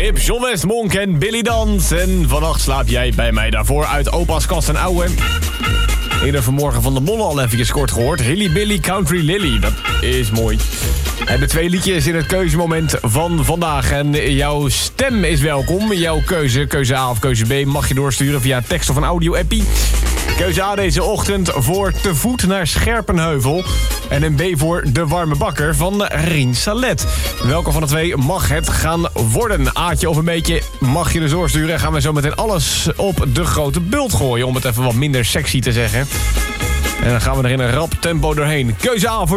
Hip, John Westmonk en Billy Dans. En vannacht slaap jij bij mij daarvoor uit opa's kast en ouwe. Eerder vanmorgen van de Monnen al even kort gehoord. Hilly Billy Country Lily, dat is mooi. We hebben 2 liedjes in het keuzemoment van vandaag. En jouw stem is welkom. Jouw keuze A of keuze B, mag je doorsturen via tekst of een audio-appie. Keuze A deze ochtend voor Te Voet naar Scherpenheuvel. En een B voor De Warme Bakker van Rien Salet. Welke van de 2 mag het gaan worden? Aatje of een beetje mag je dus doorsturen. Gaan we zo meteen alles op de grote bult gooien. Om het even wat minder sexy te zeggen. En dan gaan we er in een rap tempo doorheen. Keuze A voor